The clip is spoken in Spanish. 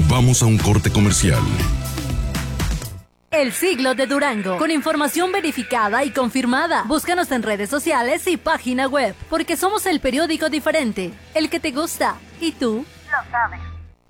Vamos a un corte comercial. El Siglo de Durango, con información verificada y confirmada. Búscanos en redes sociales y página web, porque somos el periódico diferente, el que te gusta. ¿Y tú? Lo sabes.